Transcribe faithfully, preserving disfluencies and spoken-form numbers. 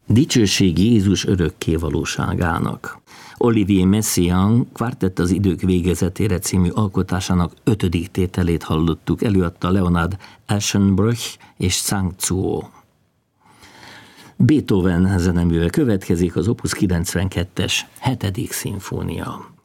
Dicsőség Jézus örökké valóságának. Olivier Messiaen Quartett az idők végezetére című alkotásának ötödik tételét hallottuk, előadta Leonard Aschenbroich és Zhang Zuo. Beethoven zeneműve következik, az Opus kilencvenkettes hetedik szimfónia.